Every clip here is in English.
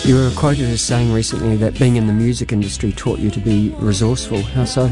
You were quoted as saying recently that being in the music industry taught you to be resourceful. How so?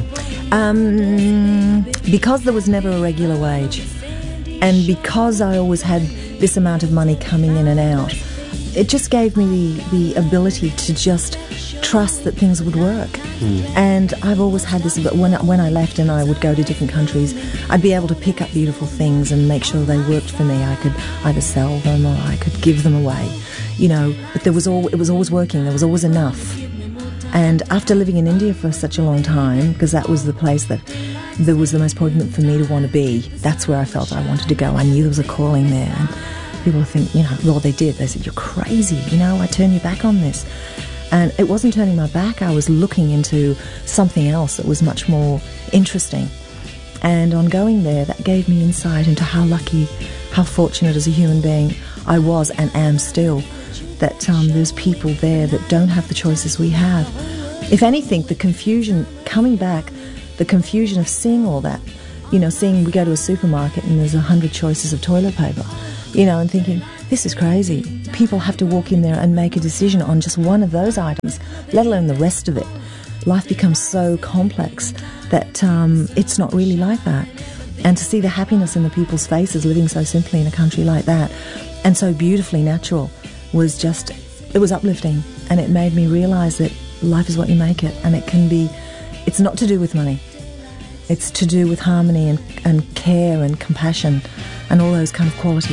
Because there was never a regular wage, and because I always had this amount of money coming in and out, it just gave me the ability to just trust that things would work. And I've always had this, but when I left and I would go to different countries, I'd be able to pick up beautiful things and make sure they worked for me. I could either sell them or I could give them away, you know, but it was always working. There was always enough. And after living in India for such a long time, because that was the place that there was the most poignant for me to want to be, that's where I felt I wanted to go. I knew there was a calling there. And people think, you know, well, they did. They said, you're crazy, you know, I turn your back on this. And it wasn't turning my back. I was looking into something else that was much more interesting. And on going there, that gave me insight into how lucky, how fortunate as a human being I was and am still, that there's people there that don't have the choices we have. If anything, the confusion, coming back, the confusion of seeing all that, you know, seeing we go to a supermarket and there's 100 choices of toilet paper, you know, and thinking, this is crazy. People have to walk in there and make a decision on just one of those items, let alone the rest of it. Life becomes so complex that it's not really like that. And to see the happiness in the people's faces living so simply in a country like that and so beautifully natural was just, it was uplifting. And it made me realise that life is what you make it, and it can be, it's not to do with money. It's to do with harmony and care and compassion and all those kind of qualities.